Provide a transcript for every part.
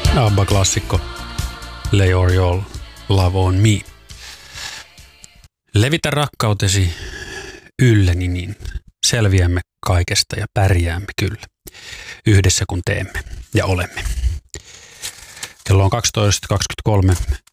ABBA-klassikko Lay All Your Love On Me. Levitä rakkautesi ylleni, niin selviämme kaikesta ja pärjäämme kyllä. Yhdessä kun teemme ja olemme. Kello on 12.23.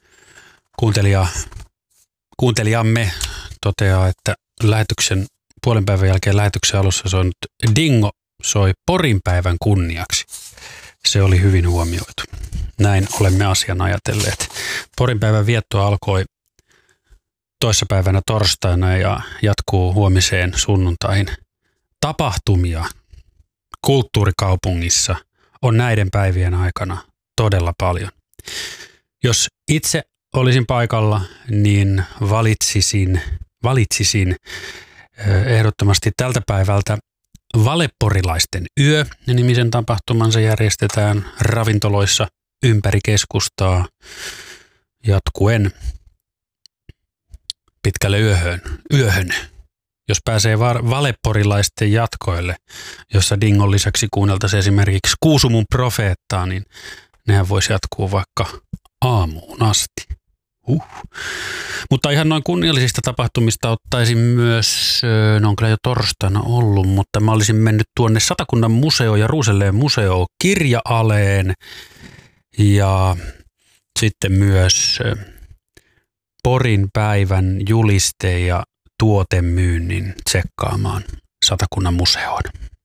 Kuuntelijamme toteaa, että puolen päivän jälkeen lähetyksen alussa soinut Dingo soi Porin päivän kunniaksi. Se oli hyvin huomioitu. Näin olemme asian ajatelleet. Porin päivän vietto alkoi toissapäivänä torstaina ja jatkuu huomiseen sunnuntaihin. Tapahtumia kulttuurikaupungissa on näiden päivien aikana todella paljon. Jos itse olisin paikalla, niin valitsisin ehdottomasti tältä päivältä Valeporilaisten yö -nimisen tapahtuman. Se järjestetään ravintoloissa ympäri keskustaa jatkuen pitkälle yöhön. Jos pääsee valeporilaisten jatkoille, jossa Dingon lisäksi kuunneltaisiin esimerkiksi Kuusumun profeettaa, niin nehän voisi jatkuu vaikka aamuun asti. Mutta ihan noin kunniallisista tapahtumista ottaisin myös, ne on kyllä jo torstaina ollut, mutta mä olisin mennyt tuonne Satakunnan museo ja Ruuselleen museo Kirja-aleen ja sitten myös Porin päivän juliste- ja tuotemyynnin tsekkaamaan Satakunnan museoon.